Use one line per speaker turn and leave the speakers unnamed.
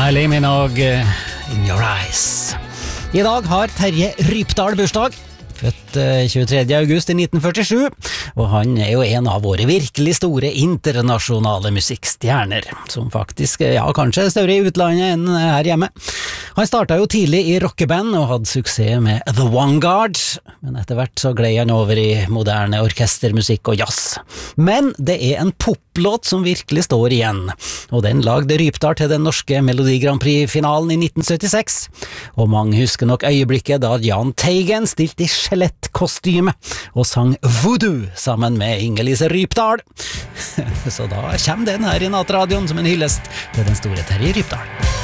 Kylie Minogue, In Your Eyes. I dag har Terje Rypdal bursdag. Født 23. august i 1947, og han jo en av våre virkelig store internasjonale musikkstjerner, som faktisk, kanskje større i utlandet enn her hjemme. Han startet jo tidlig i rockeband og hadde suksess med The Vanguard, men etter hvert så gled han over i moderne orkestermusikk og jazz. Men det en poplåt som virkelig står igjen, og den lagde Rypdal til den norske Melodi Grand Prix-finalen i 1976, og mange husker nok øyeblikket da Jahn Teigen stilte i skjelettkostyme og sang Voodoo sammen med Inger-Lise Rypdal. Så da kommer den her i nattradioen som en hyllest til den store Terje Rypdal.